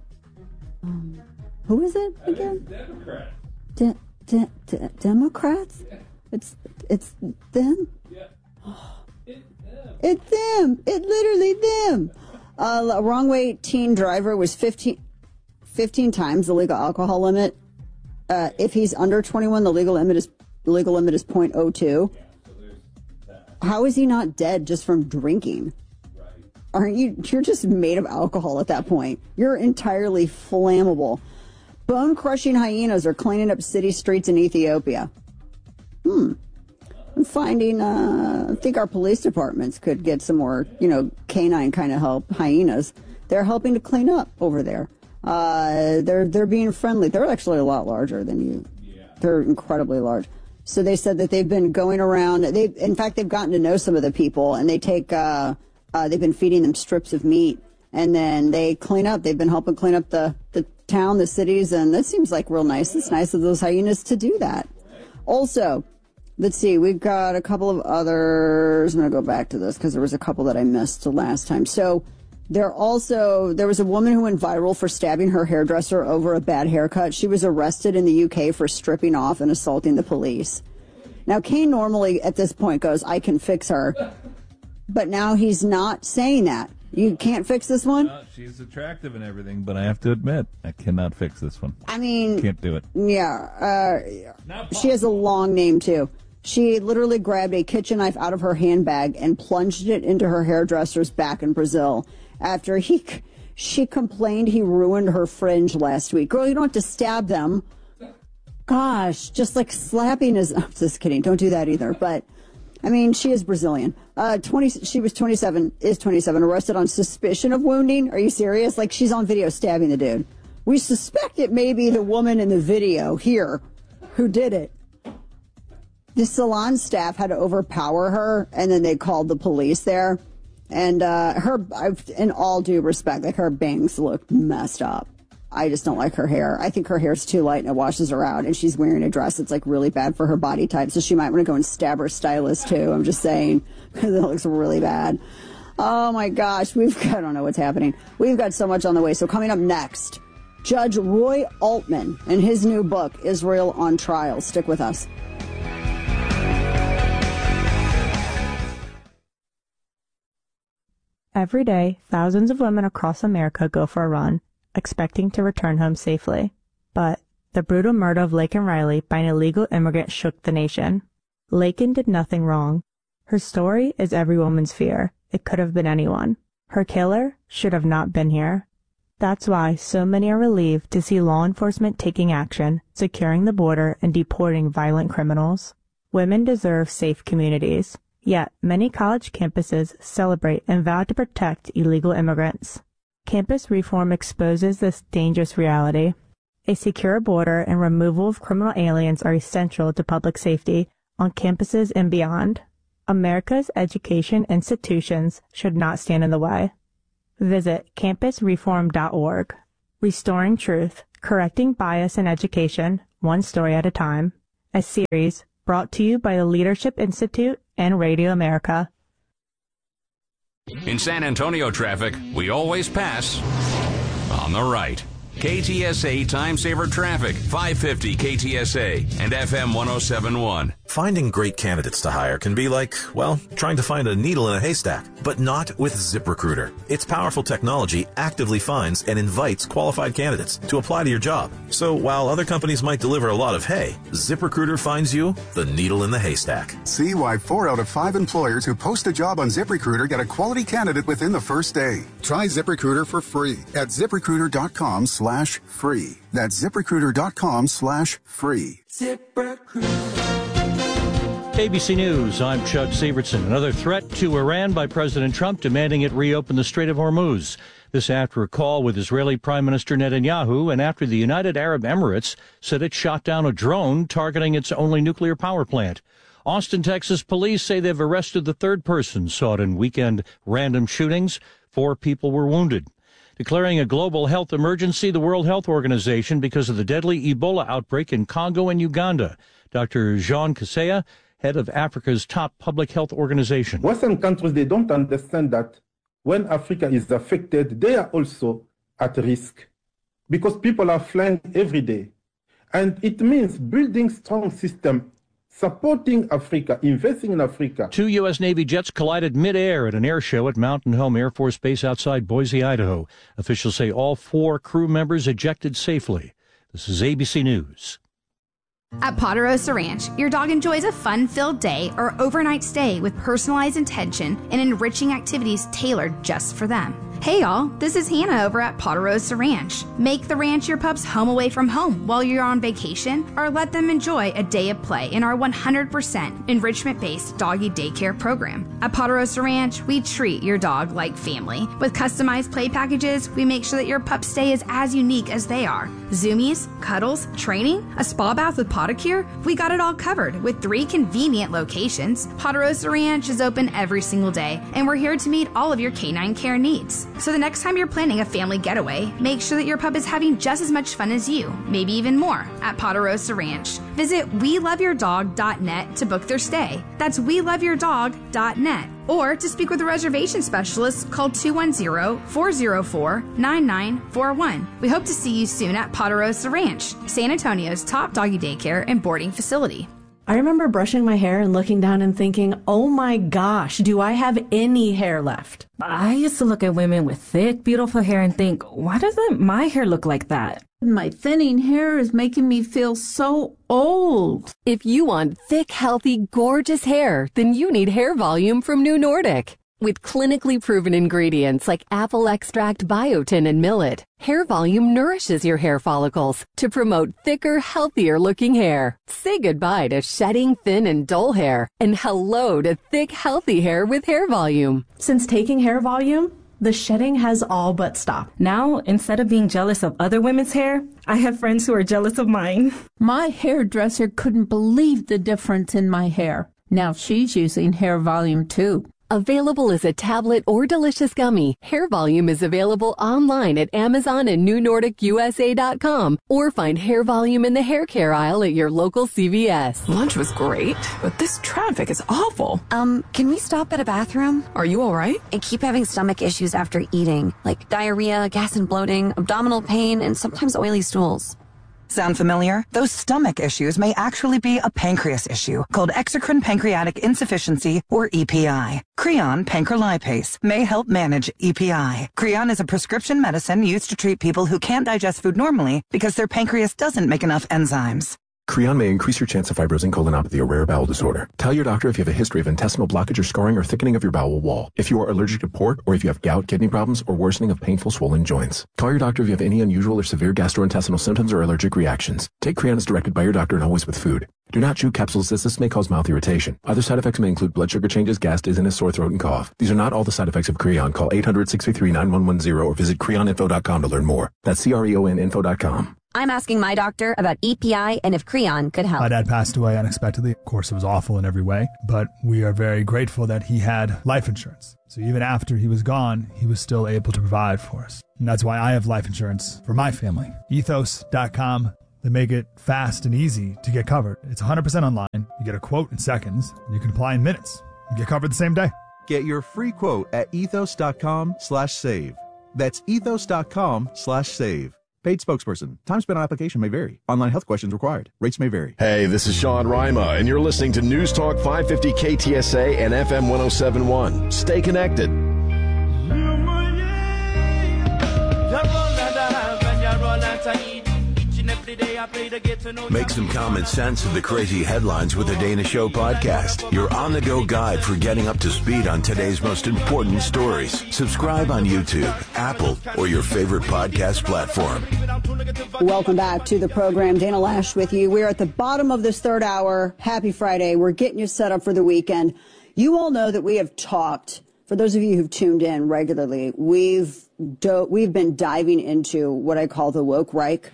Speaker 16: Um, who is it again?
Speaker 19: Democrats.
Speaker 16: De- de- de- Democrats?
Speaker 19: Yeah.
Speaker 16: It's it's them.
Speaker 19: Yeah.
Speaker 16: Oh.
Speaker 19: It's them.
Speaker 16: It's them. It literally them. Uh, a wrong way teen driver was fifteen, fifteen times the legal alcohol limit. Uh, if he's under twenty-one, the legal limit is the legal limit is point oh two.
Speaker 19: Yeah, so there's that.
Speaker 16: How is he not dead just from drinking?
Speaker 19: Right.
Speaker 16: Aren't you? You're just made of alcohol at that point. You're entirely flammable. Bone-crushing hyenas are cleaning up city streets in Ethiopia. Hmm. I'm finding, uh, I think our police departments could get some more, you know, canine kind of help. Hyenas. They're helping to clean up over there. Uh, they're they're being friendly. They're actually a lot larger than you.
Speaker 19: Yeah.
Speaker 16: They're incredibly large. So they said that they've been going around. They, in fact, they've gotten to know some of the people, and they take. Uh, uh, they've been feeding them strips of meat, and then they clean up. They've been helping clean up the the town, the cities, and that seems like real nice. It's nice of those hyenas to do that. Also, let's see. We've got a couple of others. I'm going to go back to this because there was a couple that I missed the last time. So. There also, there was a woman who went viral for stabbing her hairdresser over a bad haircut. She was arrested in the U K for stripping off and assaulting the police. Now, Kane normally at this point goes, I can fix her. But now he's not saying that. You can't fix this one?
Speaker 20: No, she's attractive and everything, but I have to admit, I cannot fix this one.
Speaker 16: I mean.
Speaker 20: Can't do it.
Speaker 16: Yeah. Uh, she has a long name, too. She literally grabbed a kitchen knife out of her handbag and plunged it into her hairdresser's back in Brazil. After he, she complained he ruined her fringe last week. Girl, you don't have to stab them. Gosh, just like slapping is. I'm just kidding. Don't do that either. But, I mean, she is Brazilian. Uh, twenty. She was twenty-seven. Is twenty-seven. Arrested on suspicion of wounding. Are you serious? Like she's on video stabbing the dude. We suspect it may be the woman in the video here who did it. The salon staff had to overpower her, and then they called the police there. And uh, her, in all due respect, like her bangs look messed up. I just don't like her hair. I think her hair's too light and it washes her out. And she's wearing a dress that's like really bad for her body type. So she might want to go and stab her stylist too. I'm just saying, because it looks really bad. Oh my gosh, we've got, I don't know what's happening. We've got so much on the way. So coming up next, Judge Roy Altman and his new book, Israel on Trial. Stick with us.
Speaker 26: Every day, thousands of women across America go for a run, expecting to return home safely. But the brutal murder of Laken Riley by an illegal immigrant shook the nation. Laken did nothing wrong. Her story is every woman's fear. It could have been anyone. Her killer should have not been here. That's why so many are relieved to see law enforcement taking action, securing the border, and deporting violent criminals. Women deserve safe communities. Yet, many college campuses celebrate and vow to protect illegal immigrants. Campus reform exposes this dangerous reality. A secure border and removal of criminal aliens are essential to public safety on campuses and beyond. America's education institutions should not stand in the way. Visit campus reform dot org. Restoring Truth, Correcting Bias in Education, One Story at a Time. A series brought to you by the Leadership Institute and Radio America.
Speaker 4: In San Antonio traffic, we always pass on the right. K T S A Time Saver Traffic, five fifty K T S A and F M one oh seven point one.
Speaker 6: Finding great candidates to hire can be like, well, trying to find a needle in a haystack, but not with ZipRecruiter. Its powerful technology actively finds and invites qualified candidates to apply to your job. So while other companies might deliver a lot of hay, ZipRecruiter finds you the needle in the haystack.
Speaker 10: See why four out of five employers who post a job on ZipRecruiter get a quality candidate within the first day. Try ZipRecruiter for free at ZipRecruiter.com slash free. That's ZipRecruiter.com slash free.
Speaker 12: ZipRecruiter. A B C News, I'm Chuck Sievertson. Another threat to Iran by President Trump demanding it reopen the Strait of Hormuz. This after a call with Israeli Prime Minister Netanyahu and after the United Arab Emirates said it shot down a drone targeting its only nuclear power plant. Austin, Texas police say they've arrested the third person sought in weekend random shootings. Four people were wounded. Declaring a global health emergency, the World Health Organization, because of the deadly Ebola outbreak in Congo and Uganda. Doctor Jean Kaseya, head of Africa's top public health organization.
Speaker 13: Western countries, they don't understand that when Africa is affected, they are also at risk because people are flying every day. And it means building strong system, supporting Africa, investing in Africa.
Speaker 12: Two U S. Navy jets collided midair at an air show at Mountain Home Air Force Base outside Boise, Idaho. Officials say all four crew members ejected safely. This is A B C News.
Speaker 14: At Ponderosa Ranch, your dog enjoys a fun-filled day or overnight stay with personalized attention and enriching activities tailored just for them. Hey y'all, this is Hannah over at Ponderosa Ranch. Make the ranch your pup's home away from home while you're on vacation, or let them enjoy a day of play in our one hundred percent enrichment-based doggy daycare program. At Ponderosa Ranch, we treat your dog like family. With customized play packages, we make sure that your pup's stay is as unique as they are. Zoomies, cuddles, training, a spa bath with Podicure, we got it all covered with three convenient locations. Ponderosa Ranch is open every single day, and we're here to meet all of your canine care needs. So the next time you're planning a family getaway, make sure that your pup is having just as much fun as you, maybe even more, at Ponderosa Ranch. Visit we love your dog dot net to book their stay. That's we love your dog dot net. Or to speak with a reservation specialist, call two one zero, four zero four, nine nine four one. We hope to see you soon at Ponderosa Ranch, San Antonio's top doggy daycare and boarding facility.
Speaker 15: I remember brushing my hair and looking down and thinking, oh my gosh, do I have any hair left?
Speaker 17: I used to look at women with thick, beautiful hair and think, why doesn't my hair look like that?
Speaker 18: My thinning hair is making me feel so old.
Speaker 29: If you want thick, healthy, gorgeous hair, then you need Hair Volume from New Nordic. With clinically proven ingredients like apple extract, biotin, and millet, Hair Volume nourishes your hair follicles to promote thicker, healthier-looking hair. Say goodbye to shedding, thin, and dull hair, and hello to thick, healthy hair with Hair Volume.
Speaker 15: Since taking Hair Volume, the shedding has all but stopped.
Speaker 17: Now, instead of being jealous of other women's hair, I have friends who are jealous of mine.
Speaker 18: My hairdresser couldn't believe the difference in my hair. Now she's using Hair Volume too.
Speaker 29: Available as a tablet or delicious gummy, Hair Volume is available online at Amazon and New Nordic U S A dot com, or find Hair Volume in the hair care aisle at your local C V S.
Speaker 30: Lunch was great, but this traffic is awful.
Speaker 31: Um, can we stop at a bathroom?
Speaker 30: Are you all right?
Speaker 31: I keep having stomach issues after eating, like diarrhea, gas and bloating, abdominal pain, and sometimes oily stools.
Speaker 32: Sound familiar? Those stomach issues may actually be a pancreas issue called exocrine pancreatic insufficiency, or E P I. Creon pancrelipase may help manage E P I. Creon is a prescription medicine used to treat people who can't digest food normally because their pancreas doesn't make enough enzymes.
Speaker 9: Creon may increase your chance of fibrosing colonopathy, a rare bowel disorder. Tell your doctor if you have a history of intestinal blockage or scarring or thickening of your bowel wall. If you are allergic to pork, or if you have gout, kidney problems, or worsening of painful swollen joints. Call your doctor if you have any unusual or severe gastrointestinal symptoms or allergic reactions. Take Creon as directed by your doctor and always with food. Do not chew capsules as this may cause mouth irritation. Other side effects may include blood sugar changes, gas, dizziness, sore throat, and cough. These are not all the side effects of Creon. Call eight hundred, six three three, nine one one zero or visit creon info dot com to learn more. That's C R E O N info dot com.
Speaker 31: I'm asking my doctor about E P I and if Creon could help.
Speaker 1: My dad passed away unexpectedly. Of course, it was awful in every way, but we are very grateful that he had life insurance. So even after he was gone, he was still able to provide for us. And that's why I have life insurance for my family. ethos dot com. They make it fast and easy to get covered. It's one hundred percent online. You get a quote in seconds, and you can apply in minutes. You get covered the same day.
Speaker 2: Get your free quote at ethos dot com slash save. That's ethos dot com slash save. Paid spokesperson. Time spent on application may vary. Online health questions required. Rates may vary.
Speaker 3: Hey, this is Sean Rima, and you're listening to News Talk five fifty K T S A and F M one oh seven point one. Stay connected. Make some common sense of the crazy headlines with the Dana Show podcast. Your on-the-go guide for getting up to speed on today's most important stories. Subscribe on YouTube, Apple, or your favorite podcast platform.
Speaker 16: Welcome back to the program. Dana Lash with you. We're at the bottom of this third hour. Happy Friday. We're getting you set up for the weekend. You all know that we have talked, for those of you who've tuned in regularly, we've do- we've been diving into what I call the woke Reich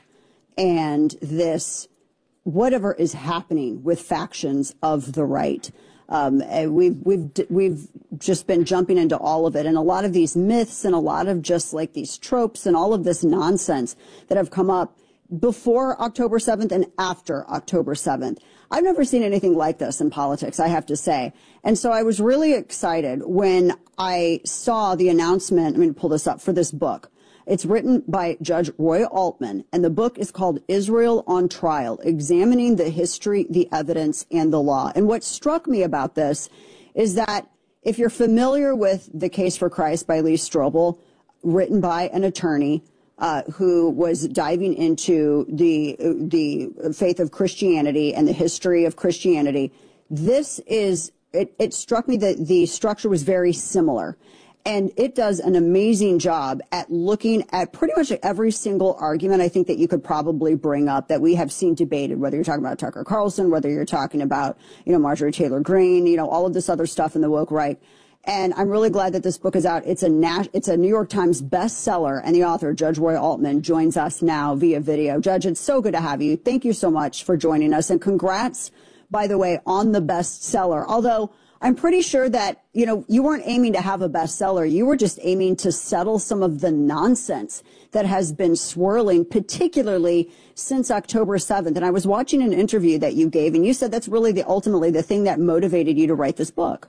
Speaker 16: and this whatever is happening with factions of the right. Um, and we've we've we've just been jumping into all of it, and a lot of these myths and a lot of just like these tropes and all of this nonsense that have come up before October seventh and after October seventh. I've never seen anything like this in politics, I have to say. And so I was really excited when I saw the announcement. I'm going to pull this up for this book. It's written by Judge Roy Altman, and the book is called Israel on Trial, Examining the History, the Evidence, and the Law. And what struck me about this is that if you're familiar with The Case for Christ by Lee Strobel, written by an attorney uh, who was diving into the the faith of Christianity and the history of Christianity, this is, it, it struck me that the structure was very similar. And it does an amazing job at looking at pretty much every single argument I think that you could probably bring up that we have seen debated, whether you're talking about Tucker Carlson, whether you're talking about, you know, Marjorie Taylor Greene, you know, all of this other stuff in the woke right. And I'm really glad that this book is out. It's a Nash, it's a New York Times bestseller, and the author, Judge Roy Altman, joins us now via video. Judge, it's so good to have you. Thank you so much for joining us, and congrats, by the way, on the bestseller. Although I'm pretty sure that, you know, you weren't aiming to have a bestseller. You were just aiming to settle some of the nonsense that has been swirling, particularly since October seventh. And I was watching an interview that you gave, and you said that's really the ultimately the thing that motivated you to write this book.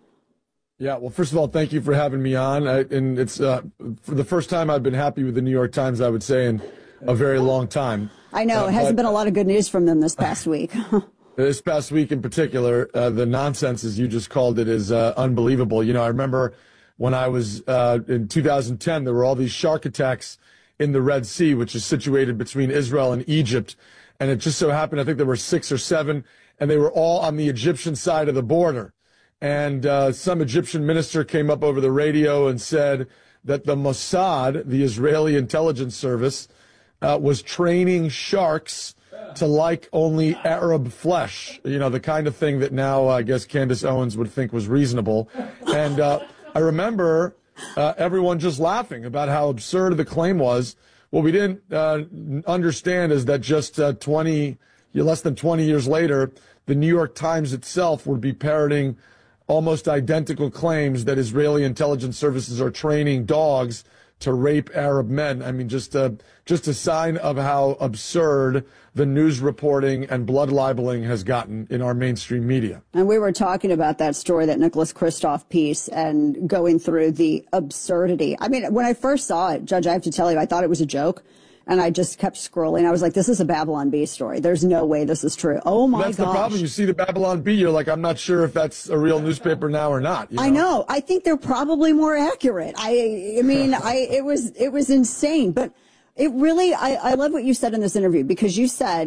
Speaker 5: Yeah, well, first of all, thank you for having me on. I, and it's uh, for the first time I've been happy with the New York Times, I would say, in a very long time.
Speaker 16: I know.
Speaker 5: Uh,
Speaker 16: it hasn't
Speaker 5: but,
Speaker 16: been a lot of good news from them this past week.
Speaker 5: This past week in particular, uh, the nonsense, as you just called it, is uh, unbelievable. You know, I remember when I was uh, in two thousand ten, there were all these shark attacks in the Red Sea, which is situated between Israel and Egypt. And it just so happened, I think there were six or seven, and they were all on the Egyptian side of the border. And uh, some Egyptian minister came up over the radio and said that the Mossad, the Israeli intelligence service, uh, was training sharks to like only Arab flesh, you know, the kind of thing that now uh, I guess Candace Owens would think was reasonable. And uh, I remember uh, everyone just laughing about how absurd the claim was. What we didn't uh, understand is that just uh, twenty, less than twenty years later, the New York Times itself would be parroting almost identical claims that Israeli intelligence services are training dogs to rape Arab men. I mean, just a, just a sign of how absurd the news reporting and blood libeling has gotten in our mainstream media.
Speaker 16: And we were talking about that story, that Nicholas Kristof piece, and going through the absurdity. I mean, when I first saw it, Judge, I have to tell you, I thought it was a joke. And I just kept scrolling. I was like, this is a Babylon Bee story. There's no way this is true. Oh, my gosh.
Speaker 5: That's the problem. You see the Babylon Bee, you're like, I'm not sure if that's a real newspaper now or not. You know?
Speaker 16: I know. I think they're probably more accurate. I I mean, I it was it was insane. But it really, I, I love what you said in this interview, because you said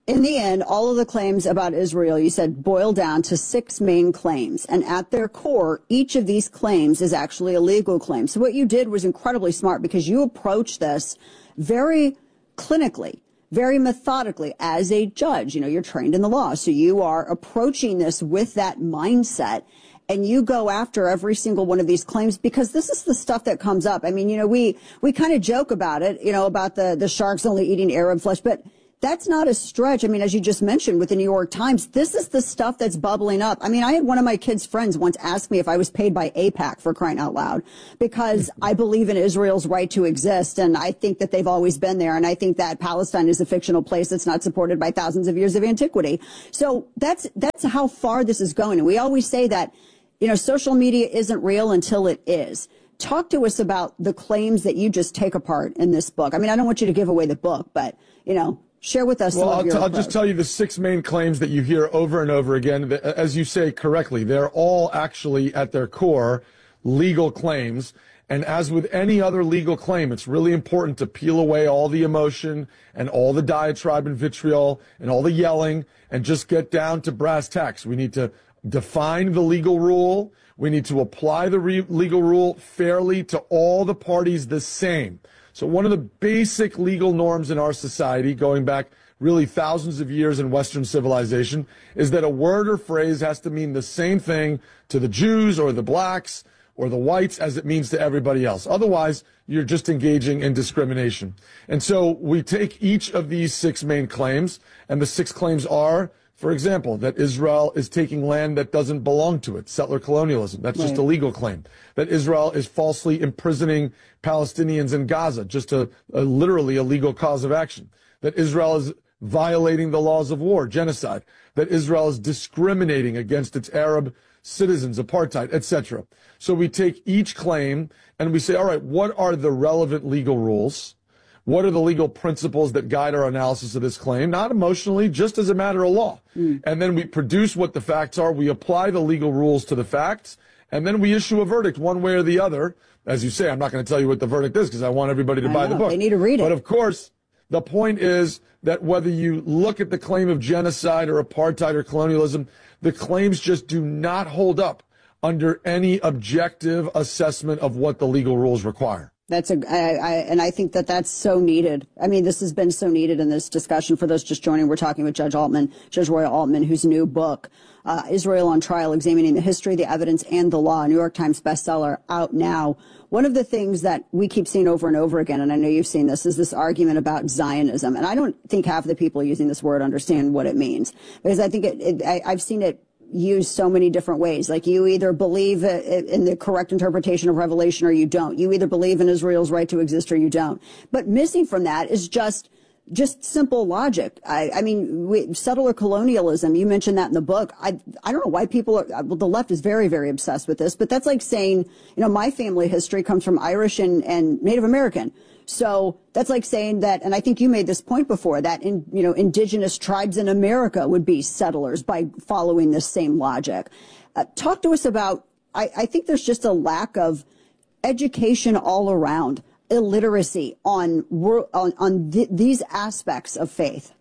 Speaker 16: In the end, all of the claims about Israel, you said, boil down to six main claims. And at their core, each of these claims is actually a legal claim. So what you did was incredibly smart because you approached this very clinically, very methodically as a judge. You know, you're trained in the law. So you are approaching this with that mindset. And you go after every single one of these claims because this is the stuff that comes up. I mean, you know, we, we kind of joke about it, you know, about the, the sharks only eating Arab flesh, but that's not a stretch. I mean, as you just mentioned with the New York Times, this is the stuff that's bubbling up. I mean, I had one of my kids' friends once ask me if I was paid by AIPAC, for crying out loud, because I believe in Israel's right to exist. And I think that they've always been there. And I think that Palestine is a fictional place that's not supported by thousands of years of antiquity. So that's, that's how far this is going. And we always say that, you know, social media isn't real until it is. Talk to us about the claims that you just take apart in this book. I mean, I don't want you to give away the book, but, you know, share with us.
Speaker 5: Well,
Speaker 16: some
Speaker 5: I'll,
Speaker 16: of your
Speaker 5: t- I'll just tell you the six main claims that you hear over and over again. That, as you say correctly, they're all actually at their core legal claims. And as with any other legal claim, it's really important to peel away all the emotion and all the diatribe and vitriol and all the yelling and just get down to brass tacks. We need to define the legal rule. We need to apply the re- legal rule fairly to all the parties the same. So one of the basic legal norms in our society, going back really thousands of years in Western civilization, is that a word or phrase has to mean the same thing to the Jews or the blacks or the whites as it means to everybody else. Otherwise, you're just engaging in discrimination. And so we take each of these six main claims, and the six claims are, for example, that Israel is taking land that doesn't belong to it, settler colonialism. That's right. Just a legal claim. That Israel is falsely imprisoning Palestinians in Gaza, just a, a literally a legal cause of action. That Israel is violating the laws of war, genocide. That Israel is discriminating against its Arab citizens, apartheid, et cetera. So we take each claim and we say, all right, what are the relevant legal rules? What are the legal principles that guide our analysis of this claim? Not emotionally, just as a matter of law. Mm. And then we produce what the facts are. We apply the legal rules to the facts. And then we issue a verdict one way or the other. As you say, I'm not going to tell you what the verdict is because I want everybody to
Speaker 16: I
Speaker 5: buy
Speaker 16: know,
Speaker 5: the book.
Speaker 16: They need to read it.
Speaker 5: But of course, the point is that whether you look at the claim of genocide or apartheid or colonialism, the claims just do not hold up under any objective assessment of what the legal rules require.
Speaker 16: That's a, I, I, and I think that that's so needed. I mean, this has been so needed in this discussion. For those just joining, we're talking with Judge Altman, Judge Roy Altman, whose new book, uh, Israel on Trial, Examining the History, the Evidence, and the Law, New York Times bestseller, out now. One of the things that we keep seeing over and over again, and I know you've seen this, is this argument about Zionism. And I don't think half of the people using this word understand what it means, because I think it, it I, I've seen it used so many different ways. Like, you either believe in the correct interpretation of Revelation or you don't. You either believe in Israel's right to exist or you don't. But missing from that is just just simple logic. I, I mean, we, settler colonialism, you mentioned that in the book. I I don't know why people are, well, the left is very, very obsessed with this, but that's like saying, you know, my family history comes from Irish and, and Native American. So that's like saying that, and I think you made this point before, that in, you know, indigenous tribes in America would be settlers by following this same logic. Uh, talk to us about, I, I think there's just a lack of education all around, illiteracy on, on, on th- these aspects of faith.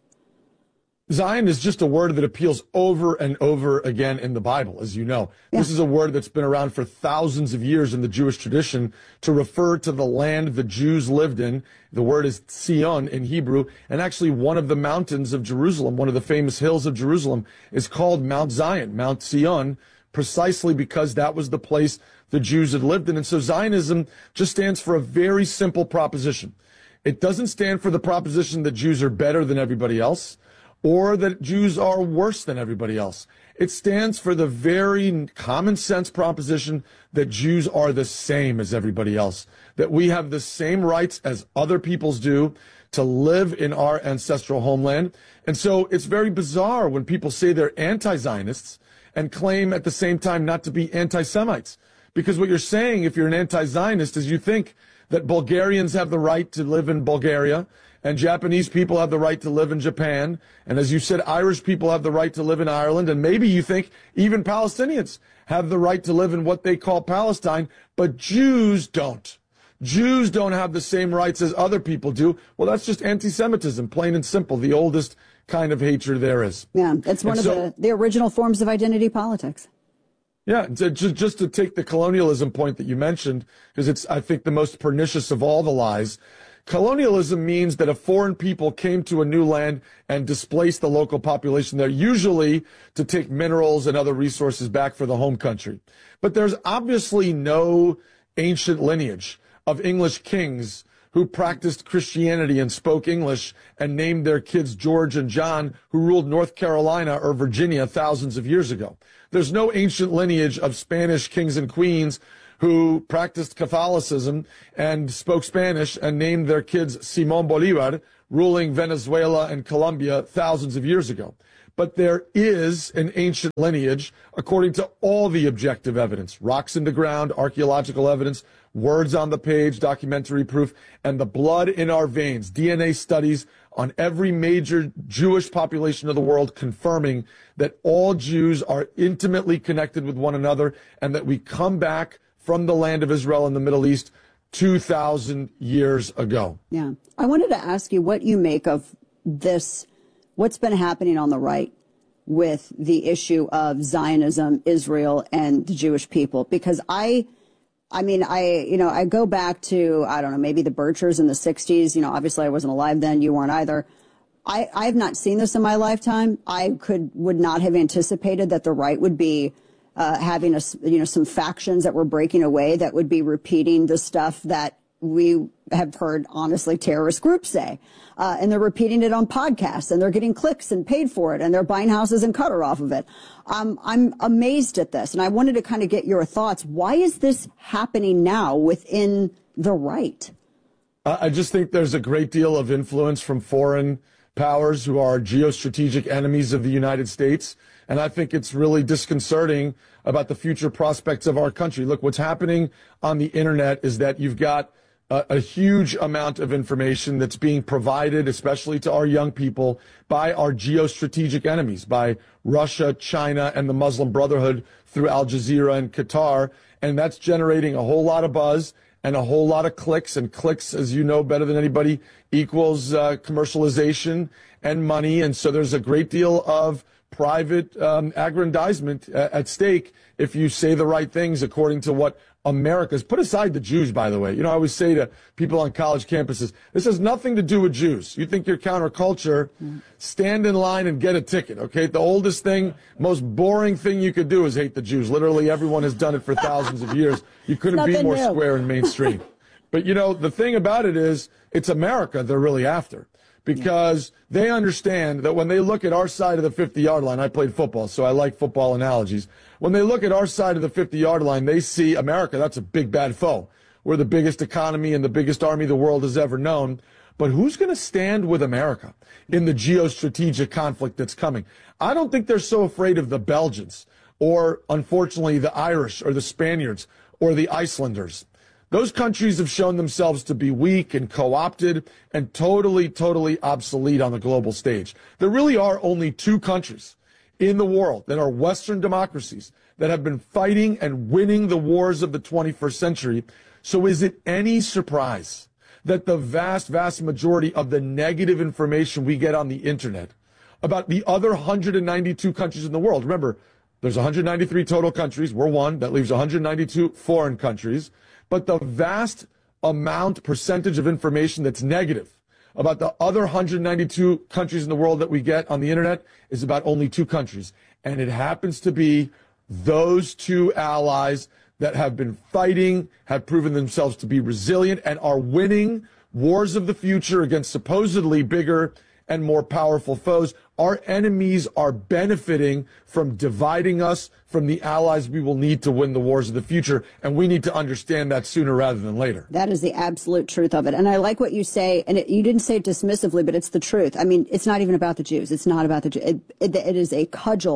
Speaker 5: Zion is just a word that appeals over and over again in the Bible, as you know. Yeah. This is a word that's been around for thousands of years in the Jewish tradition to refer to the land the Jews lived in. The word is Zion in Hebrew, and actually one of the mountains of Jerusalem, one of the famous hills of Jerusalem, is called Mount Zion, Mount Zion, precisely because that was the place the Jews had lived in. And so Zionism just stands for a very simple proposition. It doesn't stand for the proposition that Jews are better than everybody else, or that Jews are worse than everybody else. It stands for the very common sense proposition that Jews are the same as everybody else, that we have the same rights as other peoples do to live in our ancestral homeland. And so it's very bizarre when people say they're anti-Zionists and claim at the same time not to be anti-Semites. Because what you're saying, if you're an anti-Zionist, is you think that Bulgarians have the right to live in Bulgaria, and Japanese people have the right to live in Japan. And as you said, Irish people have the right to live in Ireland. And maybe you think even Palestinians have the right to live in what they call Palestine, but Jews don't. Jews don't have the same rights as other people do. Well, that's just anti-Semitism, plain and simple, the oldest kind of hatred there is.
Speaker 16: Yeah, it's one
Speaker 5: and
Speaker 16: of
Speaker 5: so,
Speaker 16: the, the original forms of identity politics.
Speaker 5: Yeah, to, just to take the colonialism point that you mentioned, because it's, I think, the most pernicious of all the lies. Colonialism means that a foreign people came to a new land and displaced the local population there, usually to take minerals and other resources back for the home country. But there's obviously no ancient lineage of English kings who practiced Christianity and spoke English and named their kids George and John, who ruled North Carolina or Virginia thousands of years ago. There's no ancient lineage of Spanish kings and queens who practiced Catholicism and spoke Spanish and named their kids Simón Bolívar, ruling Venezuela and Colombia thousands of years ago. But there is an ancient lineage, according to all the objective evidence, rocks in the ground, archaeological evidence, words on the page, documentary proof, and the blood in our veins, D N A studies on every major Jewish population of the world confirming that all Jews are intimately connected with one another and that we come back from the land of Israel in the Middle East two thousand years ago.
Speaker 16: Yeah. I wanted to ask you what you make of this, what's been happening on the right with the issue of Zionism, Israel, and the Jewish people, because I... I mean, I, you know, I go back to, I don't know, maybe the Birchers in the sixties. You know, obviously I wasn't alive then. You weren't either. I, I have not seen this in my lifetime. I could, would not have anticipated that the right would be uh, having, a, you know, some factions that were breaking away that would be repeating the stuff that we have heard, honestly, terrorist groups say. Uh, and they're repeating it on podcasts, and they're getting clicks and paid for it, and they're buying houses in Qatar off of it. Um, I'm amazed at this, and I wanted to kind of get your thoughts. Why is this happening now within the right?
Speaker 5: I just think there's a great deal of influence from foreign powers who are geostrategic enemies of the United States, and I think it's really disconcerting about the future prospects of our country. Look, what's happening on the internet is that you've got a, a huge amount of information that's being provided, especially to our young people, by our geostrategic enemies, by Russia, China, and the Muslim Brotherhood through Al Jazeera and Qatar. And that's generating a whole lot of buzz and a whole lot of clicks. And clicks, as you know better than anybody, equals uh, commercialization and money. And so there's a great deal of private um, aggrandizement uh, at stake if you say the right things according to what America's, put aside the Jews, by the way. You know, I always say to people on college campuses, this has nothing to do with Jews. You think you're counterculture, stand in line and get a ticket, okay? The oldest thing, most boring thing you could do is hate the Jews. Literally everyone has done it for thousands of years. You couldn't be more new. Square and mainstream. But, you know, the thing about it is it's America they're really after. Because yeah. they understand that when they look at our side of the fifty-yard line, I played football, so I like football analogies. When they look at our side of the fifty-yard line, they see America. That's a big, bad foe. We're the biggest economy and the biggest army the world has ever known. But who's going to stand with America in the geostrategic conflict that's coming? I don't think they're so afraid of the Belgians or, unfortunately, the Irish or the Spaniards or the Icelanders. Those countries have shown themselves to be weak and co-opted and totally, totally obsolete on the global stage. There really are only two countries in the world that are Western democracies that have been fighting and winning the wars of the twenty-first century. So is it any surprise that the vast, vast majority of the negative information we get on the internet about the other one hundred ninety-two countries in the world, remember, there's one hundred ninety-three total countries, we're one, that leaves one hundred ninety-two foreign countries, but the vast amount, percentage of information that's negative about the other one hundred ninety-two countries in the world that we get on the internet is about only two countries. And it happens to be those two allies that have been fighting, have proven themselves to be resilient, and are winning wars of the future against supposedly bigger and more powerful foes. Our enemies are benefiting from dividing us from the allies we will need to win the wars of the future, and we need to understand that sooner rather than later.
Speaker 16: That is the absolute truth of it. And I like what you say, and it, you didn't say it dismissively, but it's the truth. I mean, it's not even about the Jews. It's not about the Jews. It, it, it is a cudgel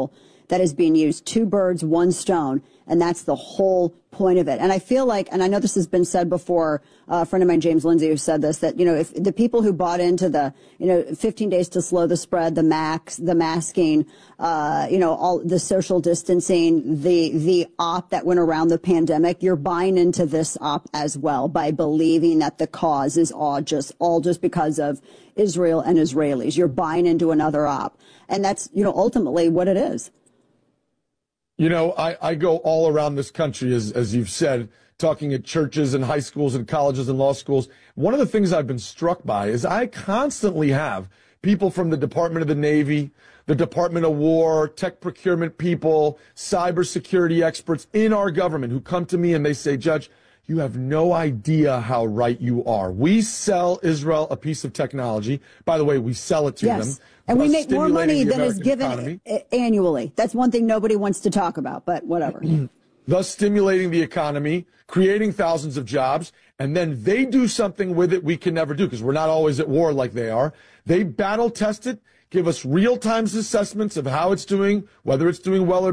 Speaker 16: that is being used. Two birds, one stone. And that's the whole point of it. And I feel like, and I know this has been said before, uh, a friend of mine, James Lindsay, who said this, that, you know, if the people who bought into the, you know, fifteen days to slow the spread, the max, the masking, uh, you know, all the social distancing, the, the op that went around the pandemic, you're buying into this op as well by believing that the cause is all just, all just because of Israel and Israelis. You're buying into another op. And that's, you know, ultimately what it is.
Speaker 5: You know, I, I go all around this country, as, as you've said, talking at churches and high schools and colleges and law schools. One of the things I've been struck by is I constantly have people from the Department of the Navy, the Department of War, tech procurement people, cybersecurity experts in our government who come to me and they say, Judge, you have no idea how right you are. We sell Israel a piece of technology. By the way, we sell it to
Speaker 16: yes.
Speaker 5: them.
Speaker 16: And we make more money than is given
Speaker 5: economy.
Speaker 16: annually. That's one thing nobody wants to talk about, but whatever.
Speaker 5: Thus stimulating the economy, creating thousands of jobs, and then they do something with it we can never do because we're not always at war like they are. They battle test it, give us real-time assessments of how it's doing, whether it's doing well or